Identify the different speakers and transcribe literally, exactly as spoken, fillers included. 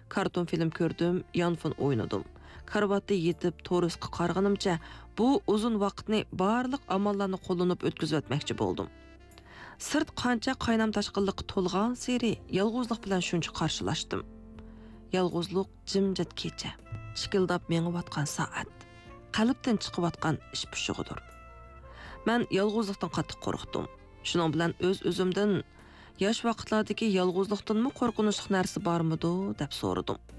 Speaker 1: Karton film ko'rdim, yanfon o'ynadim. Karvatda yetib, to'risqa qarg'animcha, bu uzun vaqtni barliq amallarni qo'llanib o'tkazib o'tmoqchi bo'ldim. Sırt qancha qaynam tashqinliq to'lg'an seri yolg'izlik bilan shuncha qarshilashdim. Yolg'izlik jimjit kecha, chikildab mengayotgan soat, qalbdan chiqayotgan ish pushug'idir. Men yolg'izlikdan qattiq qo'rqdim. Shuning bilan o'z-o'zimdan yosh vaqtlardagi yolg'izlikdanmi qo'rqinchli narsa bormidi deb so'radim.